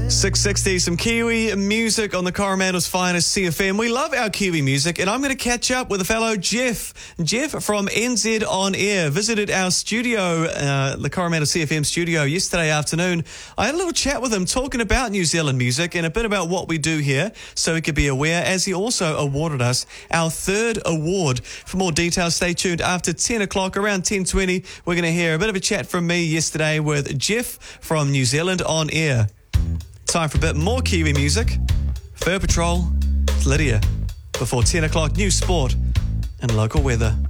660, some Kiwi music on the Coromandel's finest CFM. We love our Kiwi music, and I'm going to catch up with a fellow Jeff. Jeff from NZ On Air visited our studio, the Coromandel CFM studio, yesterday afternoon. I had a little chat with him talking about New Zealand music and a bit about what we do here so he could be aware, as he also awarded us our third award. For more details, stay tuned after 10 o'clock, around 10:20. We're going to hear a bit of a chat from me yesterday with Jeff from New Zealand On Air. Time for a bit more Kiwi music. Fur Patrol, it's Lydia. Before 10 o'clock, news, sport and local weather.